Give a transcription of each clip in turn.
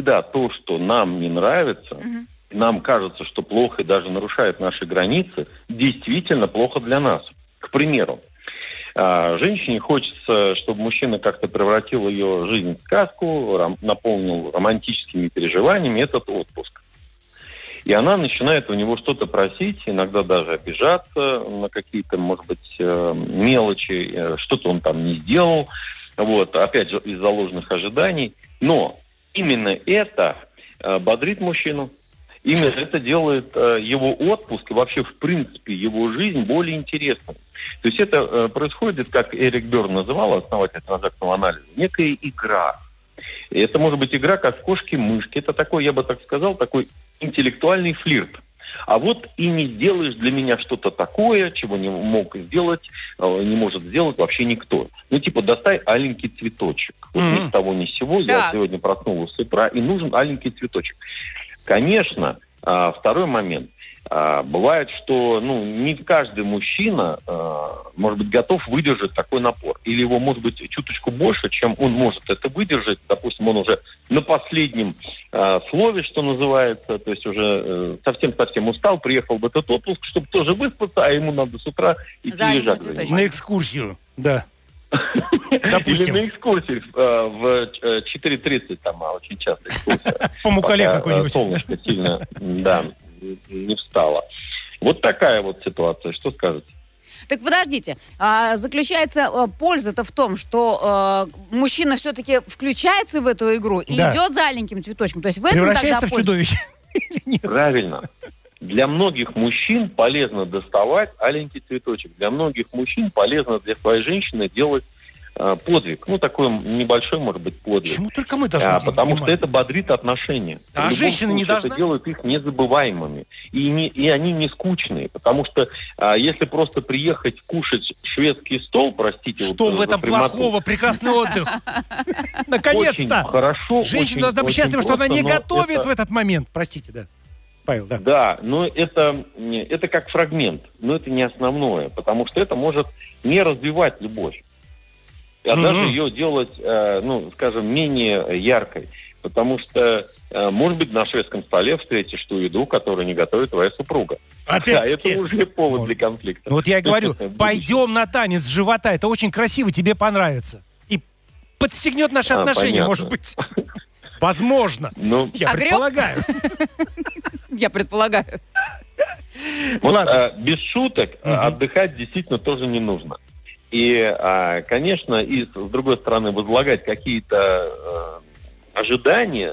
когда то, что нам не нравится, нам кажется, что плохо и даже нарушает наши границы, действительно плохо для нас. К примеру, женщине хочется, чтобы мужчина как-то превратил ее жизнь в сказку, наполнил романтическими переживаниями этот отпуск. И она начинает у него что-то просить, иногда даже обижаться на какие-то, может быть, мелочи, что-то он там не сделал, вот, опять же, из-за ложных ожиданий. Но именно это бодрит мужчину. Именно это делает его отпуск и вообще, в принципе, его жизнь более интересной. То есть это происходит, как Эрик Берн называл, основатель транзактного анализа, некая игра. И это может быть игра как в кошки-мышки. Это такой, я бы так сказал, такой интеллектуальный флирт. А вот и не сделаешь для меня что-то такое, чего не мог сделать, не может сделать вообще никто. Ну, типа, достай аленький цветочек. Вот ни с того ни с сего. Да. Я сегодня проснулась с утра, и нужен аленький цветочек. Конечно, второй момент. Бывает, что не каждый мужчина, может быть, готов выдержать такой напор. Или его, может быть, чуточку больше, чем он может это выдержать. Допустим, он уже на последнем слове, что называется, то есть уже совсем-совсем устал, приехал в этот отпуск, чтобы тоже выспаться, а ему надо с утра идти лежать. На экскурсию, да. Допустим. Или на экскурсии в 4:30, там очень часто экскурсия. По Мукале какой-нибудь. Солнышко сильно, да, не встало. Вот такая вот ситуация. Что скажете? Так подождите, заключается польза-то в том, что мужчина все-таки включается в эту игру и идет за аленьким цветочком. То есть в этом превращается в чудовище. Правильно. Для многих мужчин полезно доставать аленький цветочек. Для многих мужчин полезно для своей женщины делать подвиг. Такой небольшой, может быть, подвиг. Почему только мы должны потому что это бодрит отношения. А женщина не должна? Это делает их незабываемыми. И они не скучные. Потому что если просто приехать кушать шведский стол, простите... Что в этом плохого? Прекрасный отдых. Наконец-то! Хорошо. Женщина должна быть счастлива, что она не готовит в этот момент. Простите, да. Павел, да. Да, но это как фрагмент. Но это не основное. Потому что это может не развивать любовь. А даже ее делать, скажем, менее яркой. Потому что, может быть, на шведском столе встретишь ту еду, которую не готовит твоя супруга. Опять-таки. Это уже повод для конфликта. Вот я и говорю, пойдем на танец живота, это очень красиво, тебе понравится. И подстегнет наши отношения, может быть. Возможно. Я предполагаю. Я предполагаю. Без шуток, отдыхать действительно тоже не нужно. И, конечно, с другой стороны, возлагать какие-то ожидания,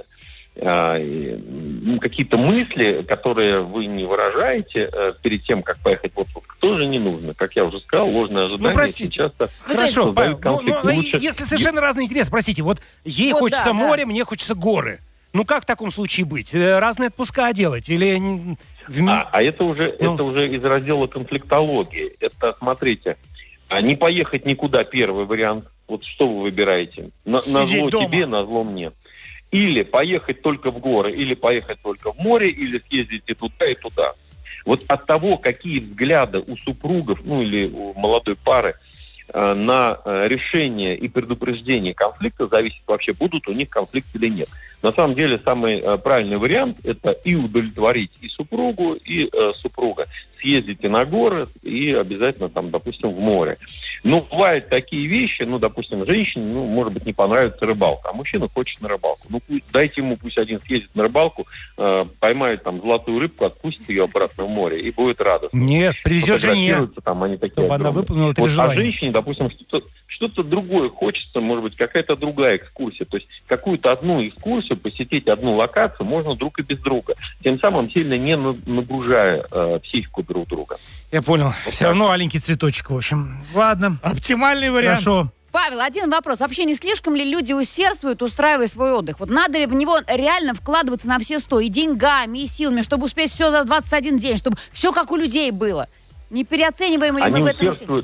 какие-то мысли, которые вы не выражаете перед тем, как поехать в отпуск, тоже не нужно. Как я уже сказал, ложные ожидания простите. часто Хорошо, Павел, лучше... если совершенно разные интересы, простите, вот ей хочется море, мне хочется горы. Как в таком случае быть? Разные отпуска делать? Или... это уже из раздела конфликтологии. Это, смотрите... не поехать никуда, первый вариант. Вот что вы выбираете? На зло тебе, на зло мне. Или поехать только в горы, или поехать только в море, или съездить и туда, и туда. Вот от того, какие взгляды у супругов, или у молодой пары на решение и предупреждение конфликта зависит вообще, будут у них конфликты или нет. На самом деле, самый правильный вариант – это и удовлетворить и супругу, и супруга. Съездите на горы и обязательно, допустим, в море. Бывают такие вещи, допустим, женщине, может быть, не понравится рыбалка, а мужчина хочет на рыбалку. Дайте ему, пусть один съездит на рыбалку, поймает золотую рыбку, отпустит ее обратно в море, и будет радостно. Нет, привезет жене, чтобы она выполнила это желание. А женщине, допустим, что-то другое хочется, может быть, какая-то другая экскурсия. То есть какую-то одну экскурсию, посетить одну локацию можно друг и без друга. Тем самым сильно не нагружая психику друг друга. Я понял. Все равно аленький цветочек, в общем. Ладно. Оптимальный вариант. Хорошо. Павел, один вопрос. Вообще не слишком ли люди усердствуют, устраивая свой отдых? Вот надо ли в него реально вкладываться на все 100? И деньгами, и силами, чтобы успеть все за 21 день, чтобы все как у людей было? Не переоцениваем ли мы в этом все?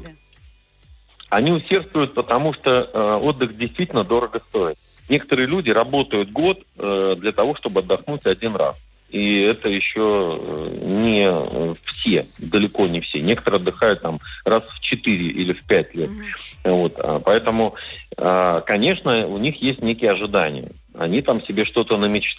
Они усердствуют, потому что отдых действительно дорого стоит. Некоторые люди работают год для того, чтобы отдохнуть один раз. И это еще не все, далеко не все. Некоторые отдыхают раз в 4 или в 5 лет. Поэтому, конечно, у них есть некие ожидания. Они себе что-то намечтали.